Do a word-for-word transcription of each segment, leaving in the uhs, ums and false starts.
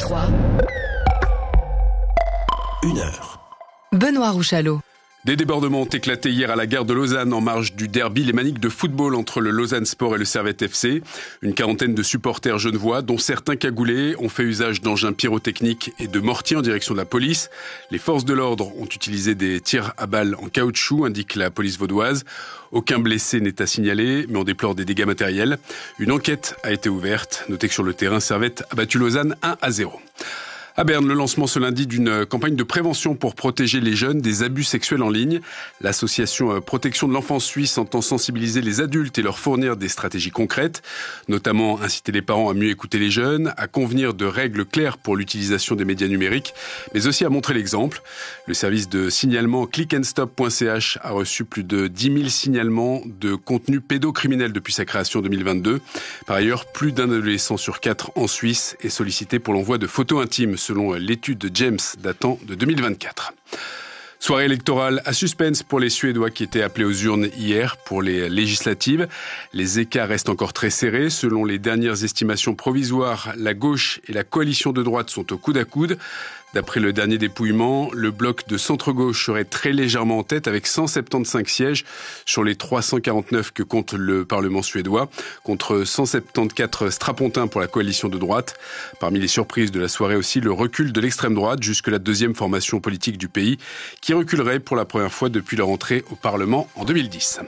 trois. Une heure. Benoît Rouchalot. Des débordements ont éclaté hier à la gare de Lausanne en marge du derby lémanique de football entre le Lausanne Sport et le Servette F C. Une quarantaine de supporters genevois, dont certains cagoulés, ont fait usage d'engins pyrotechniques et de mortiers en direction de la police. Les forces de l'ordre ont utilisé des tirs à balles en caoutchouc, indique la police vaudoise. Aucun blessé n'est à signaler, mais on déplore des dégâts matériels. Une enquête a été ouverte. Notez que sur le terrain, Servette a battu Lausanne un à zéro. À Berne, le lancement ce lundi d'une campagne de prévention pour protéger les jeunes des abus sexuels en ligne. L'association Protection de l'enfance suisse entend sensibiliser les adultes et leur fournir des stratégies concrètes, notamment inciter les parents à mieux écouter les jeunes, à convenir de règles claires pour l'utilisation des médias numériques, mais aussi à montrer l'exemple. Le service de signalement click and stop point c h a reçu plus de dix mille signalements de contenu pédocriminel depuis sa création en deux mille vingt-deux. Par ailleurs, plus d'un adolescent sur quatre en Suisse est sollicité pour l'envoi de photos intimes, selon l'étude de James datant de deux mille vingt-quatre. Soirée électorale à suspense pour les Suédois qui étaient appelés aux urnes hier pour les législatives. Les écarts restent encore très serrés. Selon les dernières estimations provisoires, la gauche et la coalition de droite sont au coude à coude. D'après le dernier dépouillement, le bloc de centre-gauche serait très légèrement en tête avec cent soixante-quinze sièges sur les trois cent quarante-neuf que compte le Parlement suédois, contre cent soixante-quatorze strapontins pour la coalition de droite. Parmi les surprises de la soirée aussi, le recul de l'extrême droite, jusque la deuxième formation politique du pays, qui reculerait pour la première fois depuis leur entrée au Parlement en deux mille dix.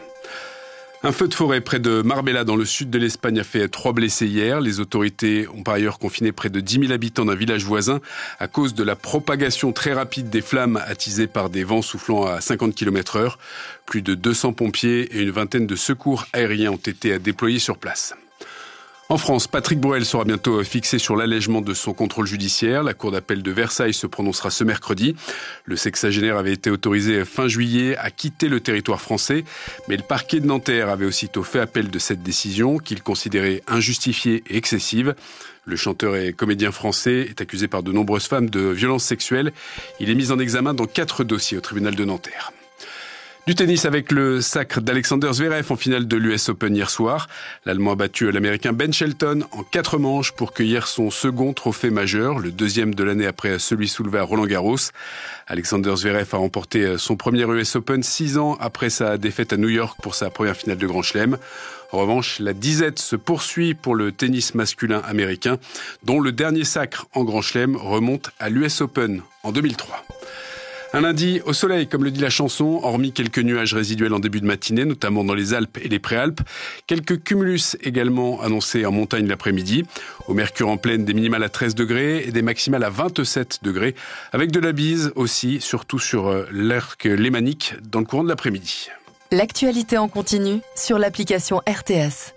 Un feu de forêt près de Marbella, dans le sud de l'Espagne, a fait trois blessés hier. Les autorités ont par ailleurs confiné près de dix mille habitants d'un village voisin à cause de la propagation très rapide des flammes attisées par des vents soufflant à cinquante kilomètres heure. Plus de deux cents pompiers et une vingtaine de secours aériens ont été déployés sur place. En France, Patrick Bruel sera bientôt fixé sur l'allègement de son contrôle judiciaire. La cour d'appel de Versailles se prononcera ce mercredi. Le sexagénaire avait été autorisé fin juillet à quitter le territoire français, mais le parquet de Nanterre avait aussitôt fait appel de cette décision qu'il considérait injustifiée et excessive. Le chanteur et comédien français est accusé par de nombreuses femmes de violences sexuelles. Il est mis en examen dans quatre dossiers au tribunal de Nanterre. Du tennis avec le sacre d'Alexander Zverev en finale de l'U S Open hier soir. L'Allemand a battu l'Américain Ben Shelton en quatre manches pour cueillir son second trophée majeur, le deuxième de l'année après celui soulevé à Roland-Garros. Alexander Zverev a remporté son premier U S Open six ans après sa défaite à New York pour sa première finale de Grand Chelem. En revanche, la disette se poursuit pour le tennis masculin américain, dont le dernier sacre en Grand Chelem remonte à l'U S Open en deux mille trois. Un lundi au soleil, comme le dit la chanson, hormis quelques nuages résiduels en début de matinée, notamment dans les Alpes et les Préalpes. Quelques cumulus également annoncés en montagne l'après-midi. Au mercure en pleine, des minimales à treize degrés et des maximales à vingt-sept degrés, avec de la bise aussi, surtout sur l'arc lémanique, dans le courant de l'après-midi. L'actualité en continu sur l'application R T S.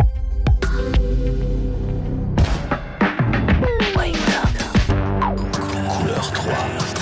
Couleur trois.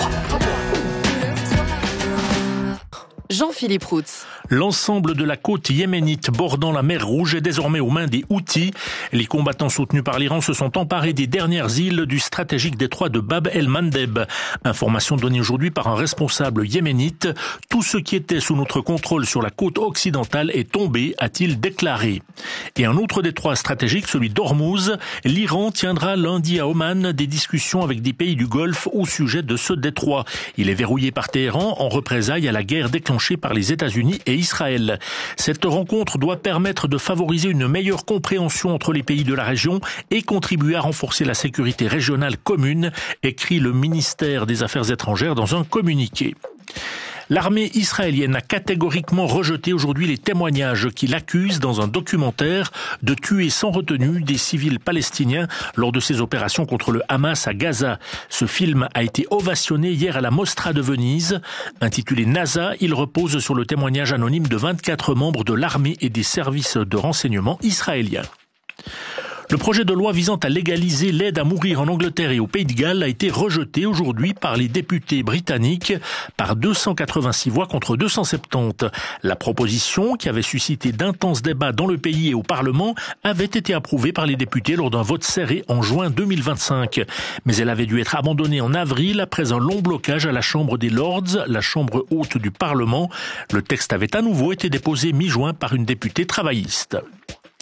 Jean-Philippe Routz. L'ensemble de la côte yéménite bordant la mer Rouge est désormais aux mains des Houthis. Les combattants soutenus par l'Iran se sont emparés des dernières îles du stratégique détroit de Bab el-Mandeb. Information donnée aujourd'hui par un responsable yéménite. Tout ce qui était sous notre contrôle sur la côte occidentale est tombé, a-t-il déclaré. Et un autre détroit stratégique, celui d'Ormuz, l'Iran tiendra lundi à Oman des discussions avec des pays du Golfe au sujet de ce détroit. Il est verrouillé par Téhéran en représailles à la guerre déclenchée par les États-Unis et Israël. Cette rencontre doit permettre de favoriser une meilleure compréhension entre les pays de la région et contribuer à renforcer la sécurité régionale commune, écrit le ministère des Affaires étrangères dans un communiqué. L'armée israélienne a catégoriquement rejeté aujourd'hui les témoignages qui l'accusent dans un documentaire de tuer sans retenue des civils palestiniens lors de ses opérations contre le Hamas à Gaza. Ce film a été ovationné hier à la Mostra de Venise. Intitulé NASA, il repose sur le témoignage anonyme de vingt-quatre membres de l'armée et des services de renseignement israéliens. Le projet de loi visant à légaliser l'aide à mourir en Angleterre et au Pays de Galles a été rejeté aujourd'hui par les députés britanniques par deux cent quatre-vingt-six voix contre deux cent soixante-dix. La proposition, qui avait suscité d'intenses débats dans le pays et au Parlement, avait été approuvée par les députés lors d'un vote serré en juin deux mille vingt-cinq. Mais elle avait dû être abandonnée en avril après un long blocage à la Chambre des Lords, la chambre haute du Parlement. Le texte avait à nouveau été déposé mi-juin par une députée travailliste.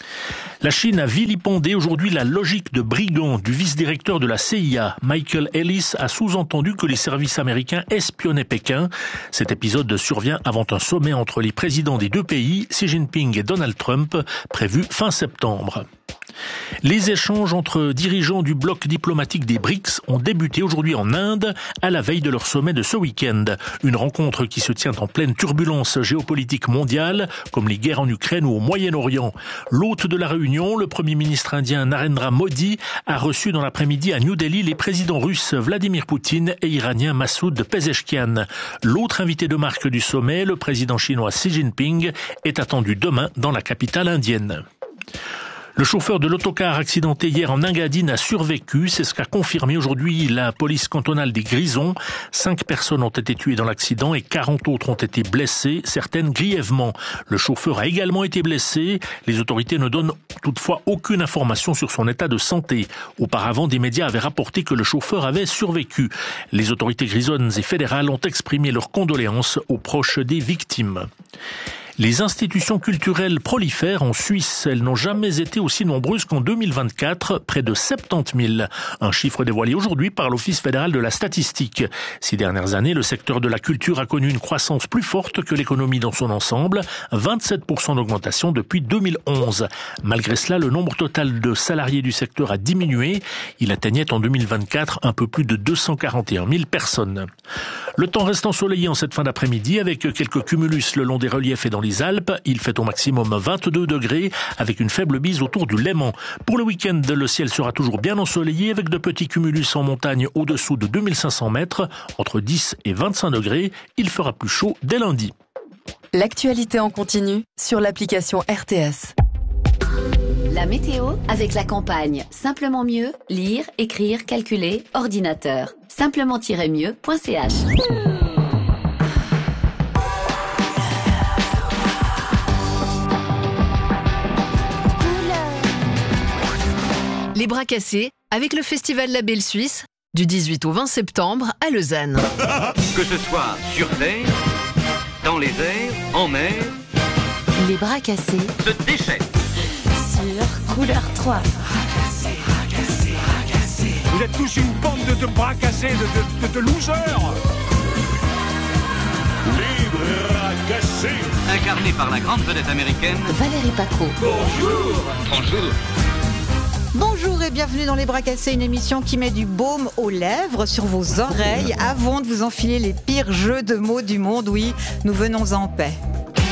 La Chine a vilipendé aujourd'hui la logique de brigand du vice-directeur de la C I A. Michael Ellis a sous-entendu que les services américains espionnaient Pékin. Cet épisode survient avant un sommet entre les présidents des deux pays, Xi Jinping et Donald Trump, prévu fin septembre. Les échanges entre dirigeants du bloc diplomatique des B R I C S ont débuté aujourd'hui en Inde, à la veille de leur sommet de ce week-end. Une rencontre qui se tient en pleine turbulence géopolitique mondiale, comme les guerres en Ukraine ou au Moyen-Orient. L'hôte de la réunion, le Premier ministre indien Narendra Modi, a reçu dans l'après-midi à New Delhi les présidents russes Vladimir Poutine et iranien Massoud Pezeshkian. L'autre invité de marque du sommet, le président chinois Xi Jinping, est attendu demain dans la capitale indienne. Le chauffeur de l'autocar accidenté hier en Engadine a survécu, c'est ce qu'a confirmé aujourd'hui la police cantonale des Grisons. Cinq personnes ont été tuées dans l'accident et quarante autres ont été blessées, certaines grièvement. Le chauffeur a également été blessé. Les autorités ne donnent toutefois aucune information sur son état de santé. Auparavant, des médias avaient rapporté que le chauffeur avait survécu. Les autorités grisonnes et fédérales ont exprimé leurs condoléances aux proches des victimes. Les institutions culturelles prolifèrent en Suisse. Elles n'ont jamais été aussi nombreuses qu'en deux mille vingt-quatre, près de soixante-dix mille. Un chiffre dévoilé aujourd'hui par l'Office fédéral de la statistique. Ces dernières années, le secteur de la culture a connu une croissance plus forte que l'économie dans son ensemble, vingt-sept pour cent d'augmentation depuis deux mille onze. Malgré cela, le nombre total de salariés du secteur a diminué. Il atteignait en deux mille vingt-quatre un peu plus de deux cent quarante et un mille personnes. Le temps reste ensoleillé en cette fin d'après-midi avec quelques cumulus le long des reliefs et dans les Alpes. Il fait au maximum vingt-deux degrés avec une faible bise autour du Léman. Pour le week-end, le ciel sera toujours bien ensoleillé avec de petits cumulus en montagne au-dessous de deux mille cinq cents mètres. Entre dix et vingt-cinq degrés, il fera plus chaud dès lundi. L'actualité en continu sur l'application R T S. La météo avec la campagne Simplement mieux, lire, écrire, calculer, ordinateur. simplement tiret mieux point c h. Les bras cassés avec le festival La Belle Suisse du dix-huit au vingt septembre à Lausanne. Que ce soit sur terre, dans les airs, en mer, Les bras cassés se déchaîne. sur Couleur trois. Vous êtes tous une bande de, de bras cassés, de, de, de, de losers. Les bras cassés. Incarné par la grande vedette américaine Valérie Paco. Bonjour. Bonjour. Bonjour et bienvenue dans Les Bras Cassés, une émission qui met du baume aux lèvres sur vos oreilles avant de vous enfiler les pires jeux de mots du monde. Oui, nous venons en paix.